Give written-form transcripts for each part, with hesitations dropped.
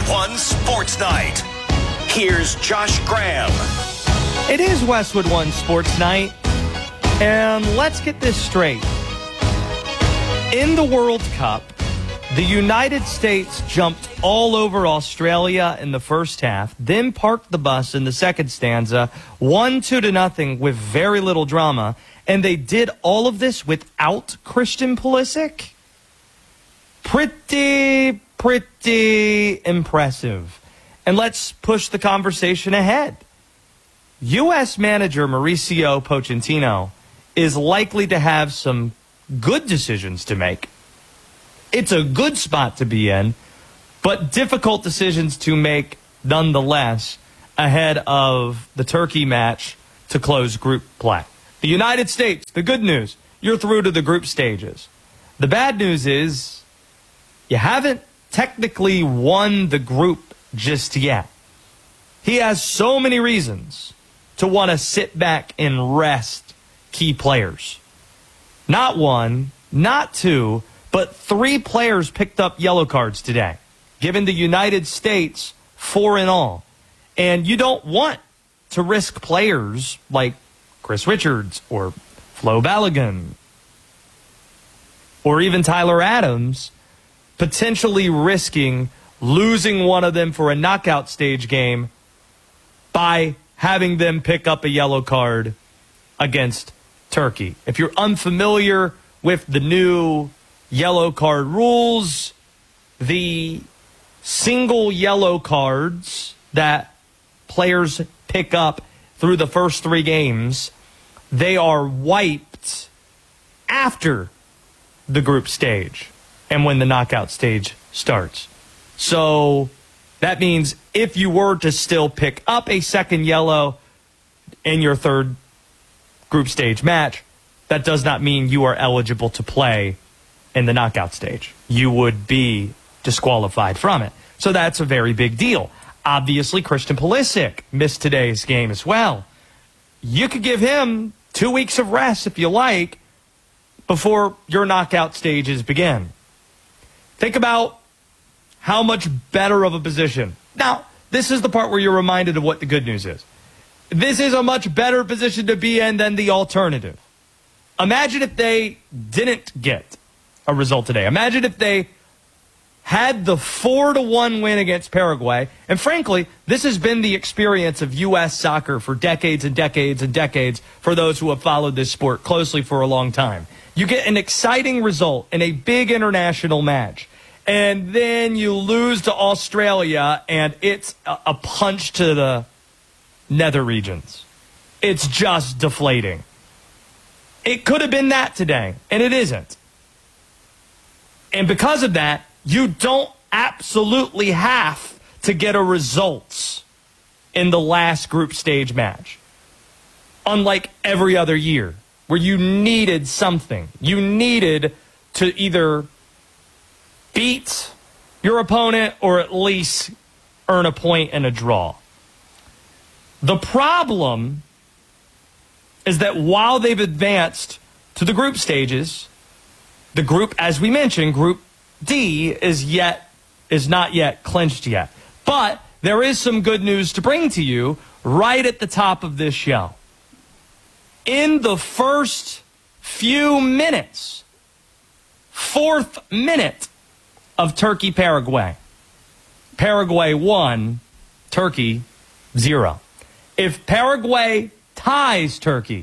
One Sports Night. Here's Josh Graham. It is Westwood One Sports Night, and let's get this straight. In the World Cup, the United States jumped all over Australia in the first half, then parked the bus in the second stanza, won 2-0 with very little drama, and they did all of this without Christian Pulisic? Pretty impressive. And let's push the conversation ahead. U.S. manager Mauricio Pochettino is likely to have some good decisions to make. It's a good spot to be in, but difficult decisions to make nonetheless ahead of the Turkey match to close group play. The United States, the good news, you're through to the group stages. The bad news is you haven't technically won the group just yet. He has so many reasons to want to sit back and rest key players. Not one, not two, but 3 players picked up yellow cards today, giving the United States 4 in all. And you don't want to risk players like Chris Richards or Flo Balogun or even Tyler Adams potentially risking losing one of them for a knockout stage game by having them pick up a yellow card against Turkey. If you're unfamiliar with the new yellow card rules, the single yellow cards that players pick up through the first 3 games, they are wiped after the group stage and when the knockout stage starts. So that means if you were to still pick up a second yellow in your third group stage match, that does not mean you are eligible to play in the knockout stage. You would be disqualified from it. So that's a very big deal. Obviously, Christian Pulisic missed today's game as well. You could give him 2 weeks of rest if you like before your knockout stages begin. Think about how much better of a position. Now, this is the part where you're reminded of what the good news is. This is a much better position to be in than the alternative. Imagine if they didn't get a result today. Imagine if they had the 4-1 win against Paraguay. And frankly, this has been the experience of U.S. soccer for decades and decades and decades for those who have followed this sport closely for a long time. You get an exciting result in a big international match, and then you lose to Australia, and it's a punch to the nether regions. It's just deflating. It could have been that today, and it isn't. And because of that, you don't absolutely have to get a result in the last group stage match. Unlike every other year, where you needed something. You needed to either beat your opponent or at least earn a point and a draw. The problem is that while they've advanced to the group stages, the group, as we mentioned, Group D is not yet clinched yet. But there is some good news to bring to you right at the top of this show. In the first few minutes, 4th minute of Turkey-Paraguay, Paraguay 1, Turkey 0. If Paraguay ties Turkey,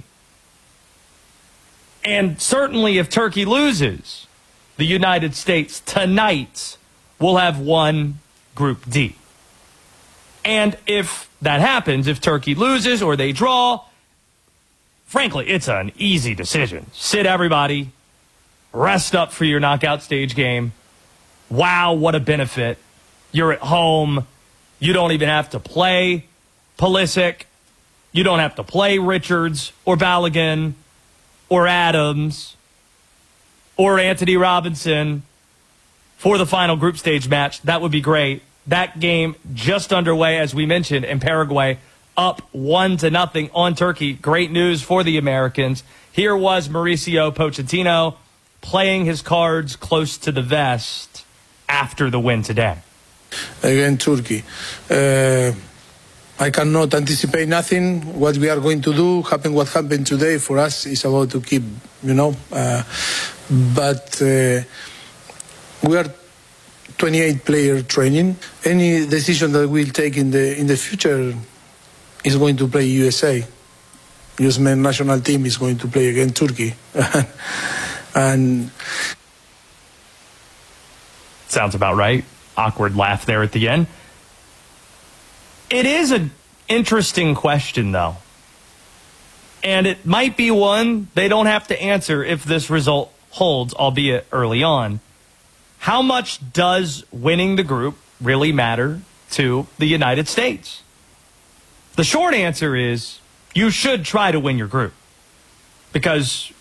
and certainly if Turkey loses, the United States tonight will have won Group D. And if that happens, if Turkey loses or they draw, frankly, it's an easy decision. Sit everybody, rest up for your knockout stage game. Wow, what a benefit. You're at home. You don't even have to play Pulisic. You don't have to play Richards or Balogun or Adams or Anthony Robinson for the final group stage match. That would be great. That game just underway, as we mentioned, in Paraguay, up 1-0 on Turkey. Great news for the Americans. Here was Mauricio Pochettino playing his cards close to the vest after the win today. against Turkey. I cannot anticipate nothing. What we are going to do, what happened today for us is about to keep, but we are 28 player training. Any decision that we'll take in the future is going to play USA. US men's national team is going to play against Turkey. And sounds about right. Awkward laugh there at the end. It is an interesting question, though. And it might be one they don't have to answer if this result holds, albeit early on. How much does winning the group really matter to the United States? The short answer is you should try to win your group, because